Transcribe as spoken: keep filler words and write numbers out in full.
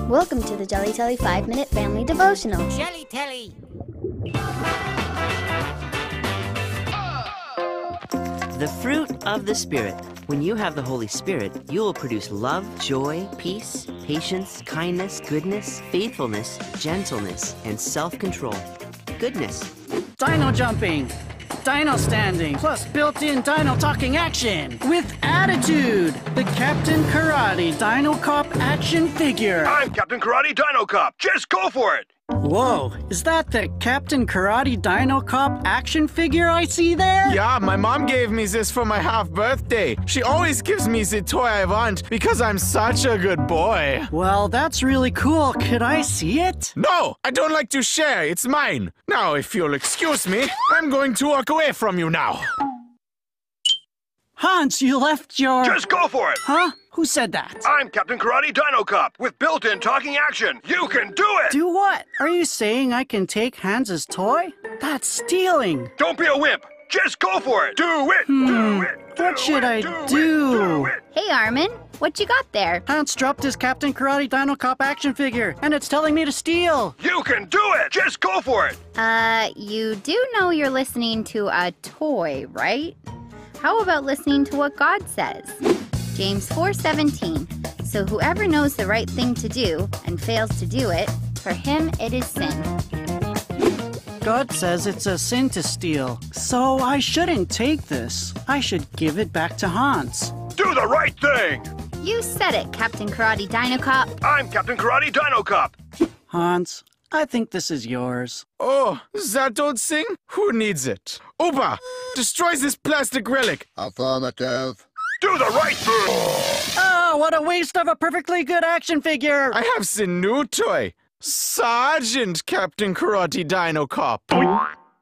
Welcome to the Jelly Telly five minute Family Devotional. Jelly Telly! The fruit of the Spirit. When you have the Holy Spirit, you will produce love, joy, peace, patience, kindness, goodness, faithfulness, gentleness, and self-control. Goodness. Dino jumping, dino standing, plus built-in dino talking action with attitude. The Captain Karate Dino Cop action figure. I'm Captain Karate Dino Cop. Just go for it. Whoa, is that the Captain Karate Dino Cop action figure I see there? Yeah, my mom gave me this for my half birthday. She always gives me the toy I want because I'm such a good boy. Well, that's really cool. Could I see it? No, I don't like to share. It's mine. Now, if you'll excuse me, I'm going to walk away from you now. Hans, you left your... Just go for it. Huh? Who said that? I'm Captain Karate Dino Cop with built-in talking action. You can do it. Do what? Are you saying I can take Hans's toy? That's stealing. Don't be a wimp. Just go for it. Do it. Hmm. Do it. Do What should it, I do? It, do? do it. Hey Armin, what you got there? Hans dropped his Captain Karate Dino Cop action figure, and it's telling me to steal. You can do it. Just go for it. Uh, you do know you're listening to a toy, right? How about listening to what God says? James four seventeen. So whoever knows the right thing to do and fails to do it, for him it is sin. God says it's a sin to steal, so I shouldn't take this. I should give it back to Hans. Do the right thing. You said it, Captain Karate Dino Cop. I'm Captain Karate Dino Cop. Hans, I think this is yours. Oh, that old thing? Who needs it? Opa, destroy this plastic relic. Affirmative. Do the right thing. Oh, what a waste of a perfectly good action figure! I have the new toy. Sergeant Captain Karate Dino Cop.